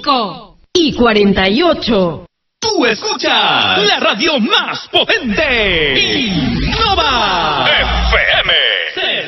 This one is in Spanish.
5 y 48. Tú escuchas la radio más potente.